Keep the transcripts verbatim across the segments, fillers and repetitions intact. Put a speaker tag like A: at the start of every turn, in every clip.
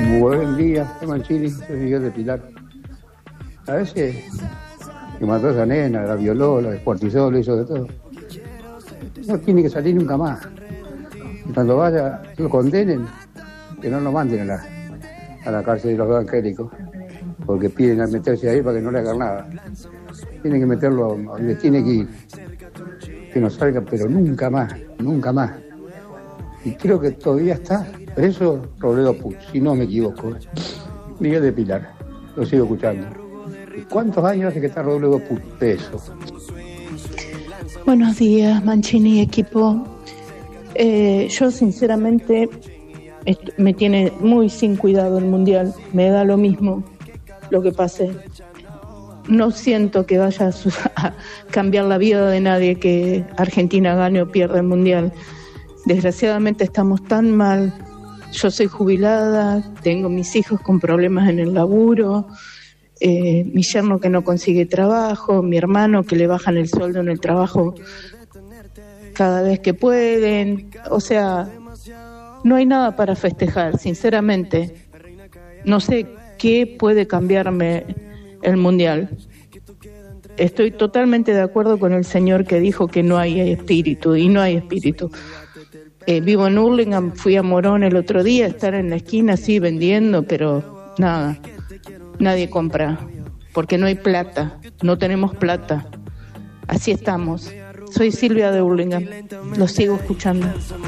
A: Buen día, Mancini, soy Miguel de Pilar. A veces que mató a esa nena, la violó, la descuartizó, le hizo de todo. No tiene que salir nunca más. Y cuando vaya, lo condenen, que no lo manden a la, a la cárcel de los evangélicos, porque piden a meterse ahí para que no le hagan nada. Tienen que meterlo a donde tiene que ir. Que no salga, pero nunca más, nunca más. Y creo que todavía está preso Robledo Puch, si no me equivoco. Miguel de Pilar, lo sigo escuchando. ¿Y cuántos años hace que está Robledo Puch preso?
B: Buenos días, Mancini, equipo. Eh, yo sinceramente est- me tiene muy sin cuidado el Mundial. Me da lo mismo lo que pase. No siento que vaya a, su- a cambiar la vida de nadie que Argentina gane o pierda el Mundial. Desgraciadamente estamos tan mal. Yo soy jubilada, tengo mis hijos con problemas en el laburo, eh, mi yerno que no consigue trabajo, mi hermano que le bajan el sueldo en el trabajo cada vez que pueden. O sea, no hay nada para festejar, sinceramente. No sé qué puede cambiarme el Mundial. Estoy totalmente de acuerdo con el señor que dijo que no hay espíritu, y no hay espíritu. Eh, vivo en Hurlingham, fui a Morón el otro día, estar en la esquina así vendiendo, pero nada, nadie compra, porque no hay plata, no tenemos plata. Así estamos. Soy Silvia de Hurlingham, lo sigo escuchando.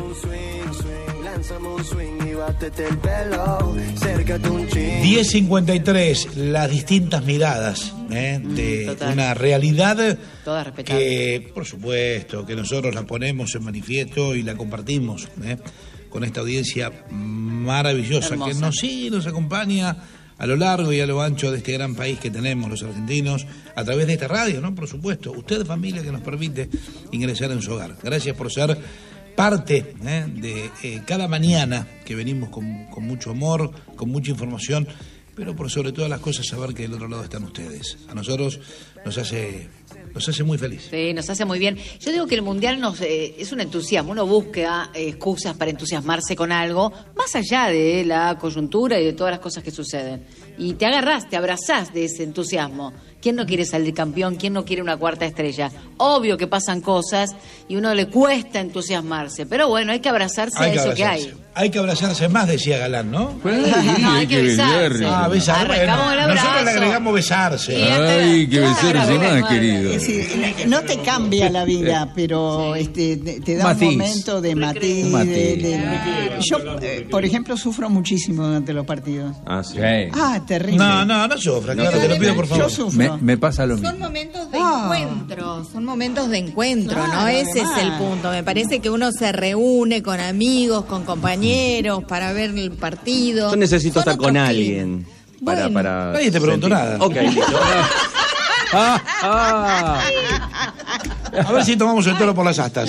C: diez cincuenta y tres, las distintas miradas ¿eh? de
D: Total.
C: una realidad
D: Todas respetables.
C: que, por supuesto, que nosotros la ponemos en manifiesto y la compartimos ¿eh? con esta audiencia maravillosa
D: Hermosa.
C: que nos sigue, nos acompaña a lo largo y a lo ancho de este gran país que tenemos los argentinos, a través de esta radio, ¿no? Por supuesto, usted, familia, que nos permite ingresar en su hogar. Gracias por ser parte ¿eh? de eh, cada mañana que venimos con, con mucho amor, con mucha información, pero por sobre todas las cosas saber que del otro lado están ustedes. A nosotros nos hace, nos hace muy feliz.
D: Sí, nos hace muy bien. Yo digo que el Mundial nos eh, es un entusiasmo. Uno busca eh, excusas para entusiasmarse con algo, más allá de la coyuntura y de todas las cosas que suceden. Y te agarrás, te abrazás de ese entusiasmo. ¿Quién no quiere salir campeón? ¿Quién no quiere una cuarta estrella? Obvio que pasan cosas y a uno le cuesta entusiasmarse. Pero bueno, hay que abrazarse
C: Hay
D: a
C: que
D: eso
C: abrazarse.
D: que hay.
C: Hay que abrazarse más, decía Galán, ¿no?
D: No, hay que besarse.
C: Ah, besar.
D: Arrancamos
C: Bueno,
D: el abrazo.
C: nosotros le agregamos besarse.
D: Y hasta-
E: Ay, que besarse
D: Claro,
E: más,
D: bueno,
E: querido.
F: Es decir, no te cambia la vida, pero este, te, te da
E: Matiz.
F: un momento de matiz.
E: Un matiz.
F: de- de- Yo, eh, por ejemplo, sufro muchísimo durante los partidos.
G: Ah, sí.
F: Ah, terrible.
C: No, no, no sufra, claro, te lo pido por
F: Yo
C: favor.
F: sufro.
E: Me, me pasa lo
H: Son
E: mismo.
H: momentos de
F: Ah.
H: encuentro, son momentos de encuentro, ¿no?
F: Claro,
H: Ese
F: además.
H: es el punto. Me parece que uno se reúne con amigos, con compañeros para ver el partido.
G: Yo necesito
H: Son
G: estar con
H: otros
G: alguien
H: climas.
G: para,
H: Bueno.
G: para
C: Nadie te preguntó
G: sentir.
C: nada.
G: Ok, listo.
E: Ah, ah.
C: A ver si tomamos el toro por las astas.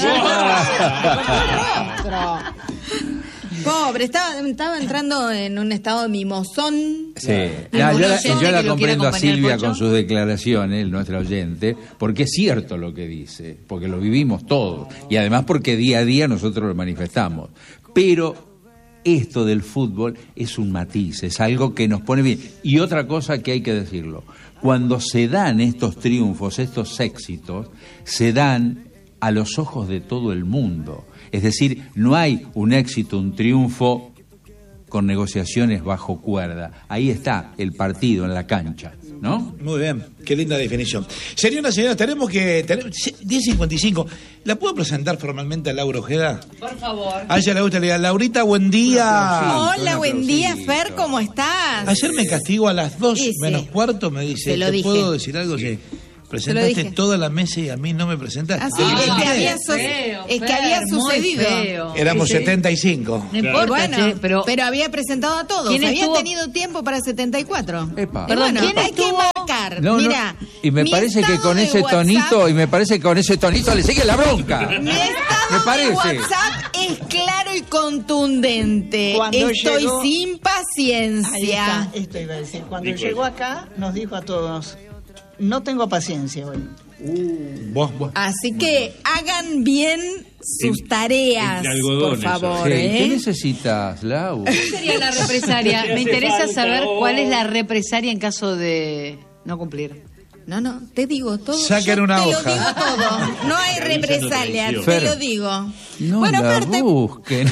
H: Pobre, estaba, estaba entrando en un estado de mimosón.
E: Sí.
H: ¿Algún
E: No, yo la,
H: oyente
E: yo
H: que
E: la
H: lo quiera
E: comprendo a
H: acompañar,
E: Silvia
H: Pocho?
E: con sus declaraciones, nuestra oyente, porque es cierto lo que dice, porque lo vivimos todos, y además porque día a día nosotros lo manifestamos. Pero esto del fútbol es un matiz, es algo que nos pone bien. Y otra cosa que hay que decirlo, cuando se dan estos triunfos, estos éxitos, se dan a los ojos de todo el mundo. Es decir, no hay un éxito, un triunfo con negociaciones bajo cuerda. Ahí está el partido en la cancha, ¿no?
C: Muy bien, qué linda definición. Señoras y señores, tenemos que... Tenemos, diez cincuenta y cinco. ¿La puedo presentar formalmente a Laura Ojeda?
D: Por favor.
C: A ella le gusta, le diga, Laurita, buen día.
H: Hola, buen día, Fer, ¿cómo estás?
C: Ayer me castigo a las dos
H: Sí, sí.
C: menos cuarto, me dice,
H: Te lo
C: ¿te
H: dije.
C: puedo decir algo? Sí. Presentaste
H: dije.
C: toda la mesa y a mí no me presentaste.
H: Así
C: Ah,
H: es que
C: ¿qué?
H: había, su-
D: Feo,
H: es que
D: Fer,
H: había
D: muy
H: sucedido.
D: feo.
C: Éramos
H: Sí, sí.
C: setenta y cinco.
D: No importa,
H: Bueno,
D: che, pero...
H: pero había presentado a todos.
D: ¿Quién
H: Había
D: estuvo?
H: tenido tiempo para setenta y cuatro.
E: Epa.
H: Y
D: Perdón,
H: bueno,
D: ¿quién
H: hay que
D: estuvo?
H: marcar.
E: No, no,
H: Mira,
E: y me
H: mi
E: parece que
H: estado
E: con
H: de
E: ese
H: WhatsApp-
E: tonito, y me parece que con ese tonito le sigue la bronca.
H: Mi
E: Me
H: estado
E: parece.
H: de WhatsApp es claro y contundente.
F: Cuando
H: Estoy
F: llegó-
H: sin
F: Ahí
H: paciencia.
F: está, esto iba a decir. Cuando llegó acá, nos dijo a todos, no tengo paciencia hoy.
C: Uh, vos, vos.
H: Así que hagan bien sus
G: En-
H: tareas,
G: entre algodón,
H: por favor.
E: Sí,
H: ¿eh?
E: ¿qué necesitas, Lau?
D: ¿Cuál sería la represalia? Me interesa saber cuál es la represalia en caso de no cumplir.
H: No, no, te digo todo.
C: Saquen
H: yo
C: una
H: te
C: hoja.
H: lo digo todo. No hay
G: Avisan de
H: represalia,
G: traición.
H: te
E: Fer,
H: lo digo.
E: No
H: bueno,
E: la
H: Fer, te,
E: busquen.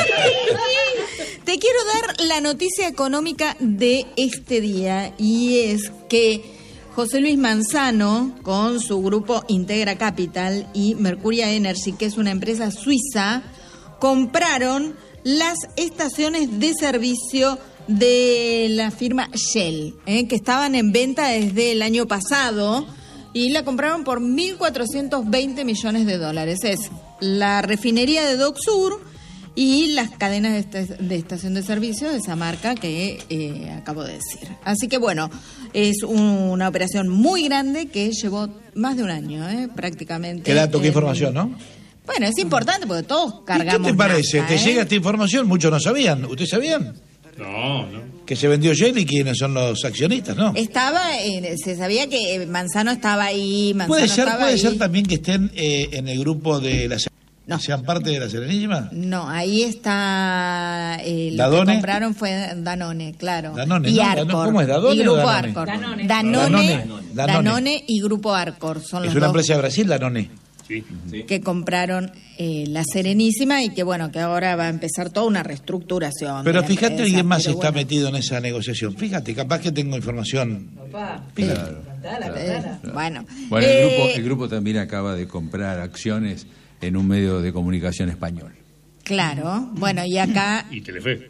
H: te quiero dar la noticia económica de este día y es que José Luis Manzano, con su grupo Integra Capital y Mercuria Energy, que es una empresa suiza, compraron las estaciones de servicio de la firma Shell, ¿eh? que estaban en venta desde el año pasado y la compraron por mil cuatrocientos veinte millones de dólares. Es la refinería de Dock Sur y las cadenas de, esta- de estación de servicio de esa marca que eh, acabo de decir. Así que bueno, es un- una operación muy grande que llevó más de un año, ¿eh? prácticamente.
C: Qué dato, qué
H: Eh,
C: información, ¿no?
H: Bueno, es importante porque todos
C: ¿Y
H: cargamos.
C: ¿Qué te parece?
H: nafta,
C: ¿Te
H: ¿eh?
C: llega esta información? Muchos no sabían. ¿Ustedes sabían?
G: No, no.
C: Que se vendió Shell y quiénes son los accionistas, ¿no?
H: Estaba, eh, se sabía que eh, Manzano estaba ahí, Manzano
C: Puede ser,
H: estaba
C: puede
H: ahí.
C: ser también que estén eh, en el grupo de la
H: No.
C: sean parte de la Serenísima.
H: No, ahí está. Eh, lo
C: ¿Dadone?
H: que compraron fue Danone, claro.
C: Danone,
H: y
C: ¿no?
H: Arcor.
C: ¿Cómo es, Dadone
H: Y
C: o
H: Grupo
C: Danone?
H: Arcor.
D: Danone.
H: Danone,
C: Danone.
H: Danone,
C: Danone.
H: y Grupo Arcor son
C: Es
H: los
C: una
H: dos
C: empresa de Brasil, Danone.
G: Sí, sí.
H: que compraron eh, la Serenísima y que bueno, que ahora va a empezar toda una reestructuración.
C: Pero
H: de la
C: fíjate,
H: empresa,
C: alguien más
H: pero
C: está
H: bueno.
C: metido en esa negociación. Fíjate, capaz que tengo información. Fíjate.
H: Eh, bueno,
E: Bueno, el
H: Eh,
E: grupo, el grupo también acaba de comprar acciones en un medio de comunicación español.
H: claro, bueno, y acá
G: Y Telefe.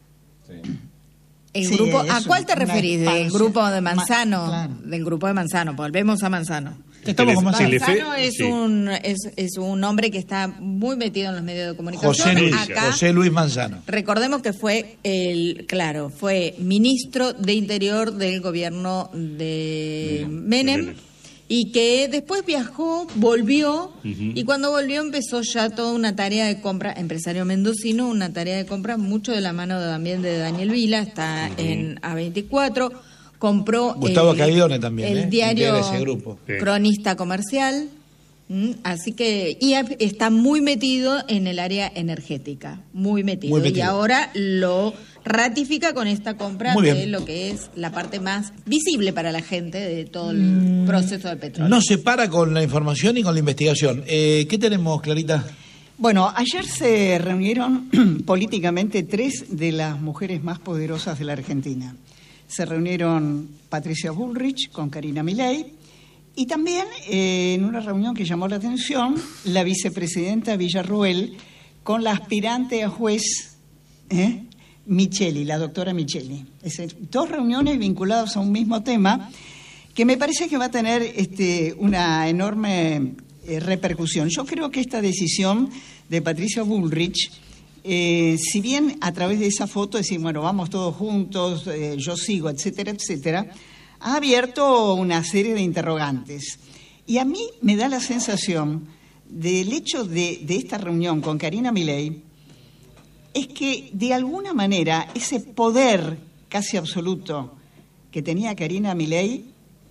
H: el
F: Sí,
H: grupo, ¿a
F: es
H: cuál te
F: una
H: referís? ¿Del
F: expansión.
H: grupo de Manzano?
F: Ma- claro.
H: Del grupo de Manzano, volvemos a Manzano.
C: Estamos con Manzano.
G: Telefe,
H: Manzano es
G: sí.
H: un es, es un hombre que está muy metido en los medios de comunicación.
C: José Luis,
H: Acá,
C: José Luis Manzano.
H: recordemos que fue el, claro, fue ministro de Interior del gobierno de Menem,
G: Menem.
H: y que después viajó, volvió,
G: Ujú.
H: y cuando volvió empezó ya toda una tarea de compra, empresario mendocino, una tarea de compra mucho de la mano de, también de Daniel Vila, está en A veinticuatro, compró
C: Gustavo
H: el,
C: Caglione también,
H: el
C: ¿eh?
H: diario
C: Integra ese grupo.
G: Sí.
H: Cronista Comercial. ¿m? Así que, y ha- está muy metido en el área energética, muy metido.
C: Muy
H: Y
C: metido.
H: ahora lo ratifica con esta compra
C: Muy bien.
H: de lo que es la parte más visible para la gente de todo el proceso del petróleo.
C: No se para con la información y con la investigación. Eh, ¿Qué tenemos, Clarita?
F: Bueno, ayer se reunieron políticamente tres de las mujeres más poderosas de la Argentina. Se reunieron Patricia Bullrich con Karina Milei y también eh, en una reunión que llamó la atención la vicepresidenta Villarroel con la aspirante a juez ¿eh? Micheli, la doctora Micheli. Es decir, dos reuniones vinculadas a un mismo tema que me parece que va a tener este, una enorme eh, repercusión. Yo creo que esta decisión de Patricia Bullrich, eh, si bien a través de esa foto decir, bueno, vamos todos juntos, eh, yo sigo, etcétera, etcétera, ha abierto una serie de interrogantes. Y a mí me da la sensación del hecho de, de esta reunión con Karina Milei, es que de alguna manera ese poder casi absoluto que tenía Karina Milei,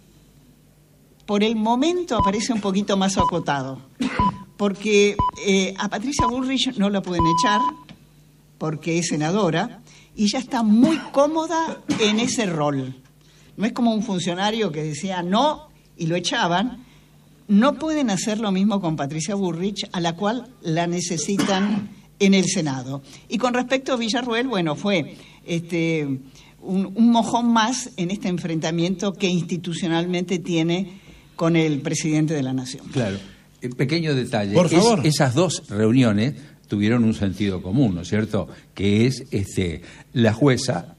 F: por el momento aparece un poquito más acotado. Porque eh, a Patricia Bullrich no la pueden echar, porque es senadora, y ya está muy cómoda en ese rol. No es como un funcionario que decía no y lo echaban. No pueden hacer lo mismo con Patricia Bullrich, a la cual la necesitan en el Senado. Y con respecto a Villarroel, bueno, fue este, un, un mojón más en este enfrentamiento que institucionalmente tiene con el presidente de la Nación.
E: Claro. Eh, Pequeño detalle.
C: Por favor.
E: Es- esas dos reuniones tuvieron un sentido común, ¿no es cierto? Que es este, la jueza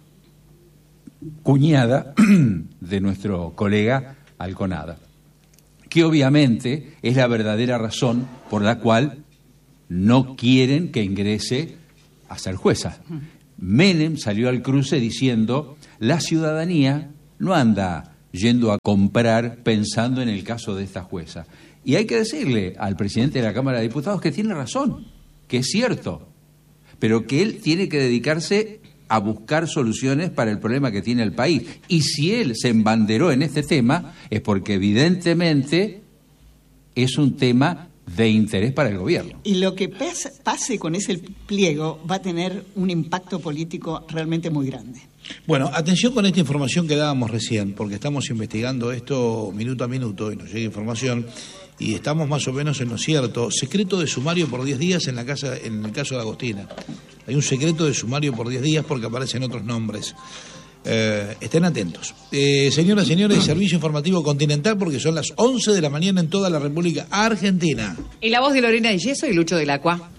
E: cuñada de nuestro colega Alconada, que obviamente es la verdadera razón por la cual no quieren que ingrese a ser jueza. Menem salió al cruce diciendo, la ciudadanía no anda yendo a comprar pensando en el caso de esta jueza. Y hay que decirle al presidente de la Cámara de Diputados que tiene razón, que es cierto, pero que él tiene que dedicarse a buscar soluciones para el problema que tiene el país. Y si él se embanderó en este tema, es porque evidentemente es un tema de interés para el gobierno.
F: Y lo que pase, pase con ese pliego va a tener un impacto político realmente muy grande.
C: Bueno, atención con esta información que dábamos recién, porque estamos investigando esto minuto a minuto y nos llega información y estamos más o menos en lo cierto. Secreto de sumario por diez días en la casa, en el caso de Agostina. Hay un secreto de sumario por diez días porque aparecen otros nombres. Eh, estén atentos. Eh, señoras y señores, Servicio Informativo Continental, porque son las once de la mañana en toda la República Argentina.
D: Y la voz de Lorena de Yeso y Lucho del Acua.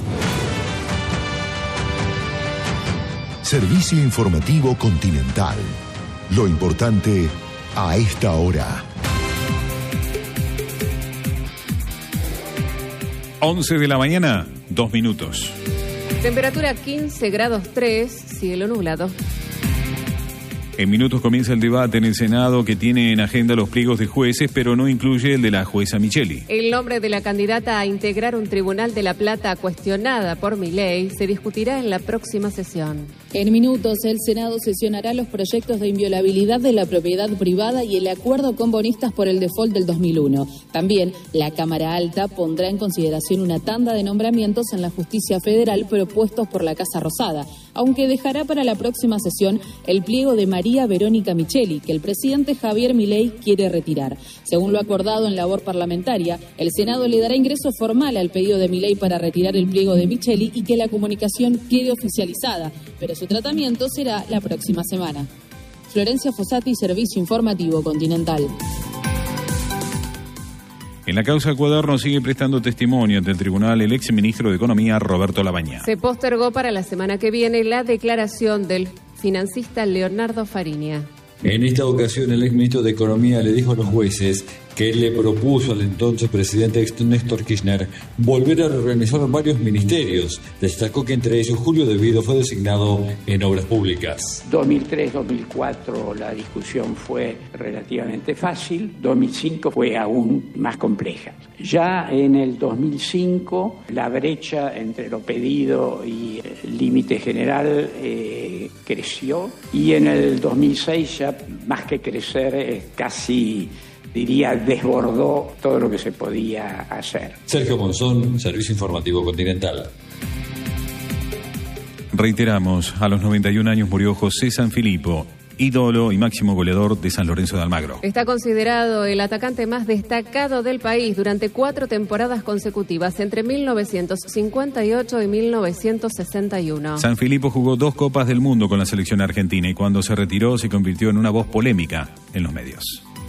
I: Servicio Informativo Continental. Lo importante a esta hora.
J: once de la mañana, dos minutos.
K: Temperatura quince grados tres, cielo nublado.
J: En minutos comienza el debate en el Senado que tiene en agenda los pliegos de jueces, pero no incluye el de la jueza Micheli.
K: El nombre de la candidata a integrar un tribunal de La Plata cuestionada por Milei se discutirá en la próxima sesión.
L: En minutos, el Senado sesionará los proyectos de inviolabilidad de la propiedad privada y el acuerdo con bonistas por el default del dos mil uno. También, la Cámara Alta pondrá en consideración una tanda de nombramientos en la justicia federal propuestos por la Casa Rosada, aunque dejará para la próxima sesión el pliego de María Verónica Micheli, que el presidente Javier Milei quiere retirar. Según lo acordado en labor parlamentaria, el Senado le dará ingreso formal al pedido de Milei para retirar el pliego de Micheli y que la comunicación quede oficializada, pero su tratamiento será la próxima semana. Florencia Fossati, Servicio Informativo Continental.
J: En la causa Cuaderno sigue prestando testimonio ante el tribunal el exministro de Economía, Roberto Labaña.
K: Se postergó para la semana que viene la declaración del financista Leonardo Fariña.
M: En esta ocasión, el exministro de Economía le dijo a los jueces que le propuso al entonces presidente Néstor Kirchner volver a reorganizar varios ministerios. Destacó que entre ellos Julio De Vido fue designado en Obras Públicas.
N: dos mil tres dos mil cuatro la discusión fue relativamente fácil, dos mil cinco fue aún más compleja. Ya en el dos mil cinco la brecha entre lo pedido y el límite general eh, creció y en el dos mil seis ya más que crecer eh, casi diría, desbordó todo lo que se podía hacer.
M: Sergio Monzón, Servicio Informativo Continental.
J: Reiteramos, a los noventa y un años murió José Sanfilippo, ídolo y máximo goleador de San Lorenzo de Almagro.
K: Está considerado el atacante más destacado del país durante cuatro temporadas consecutivas, entre mil novecientos cincuenta y ocho y mil novecientos sesenta y uno.
J: Sanfilippo jugó dos Copas del Mundo con la selección argentina y cuando se retiró se convirtió en una voz polémica en los medios.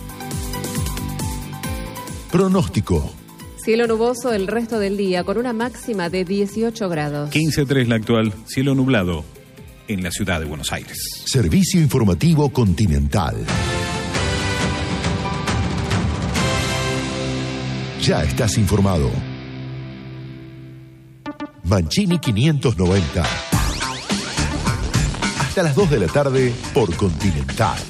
I: Pronóstico.
K: Cielo nuboso el resto del día con una máxima de dieciocho grados.
J: quince tres la actual, cielo nublado en la ciudad de Buenos Aires.
I: Servicio Informativo Continental. Ya estás informado. Mancini quinientos noventa. Hasta las dos de la tarde por Continental.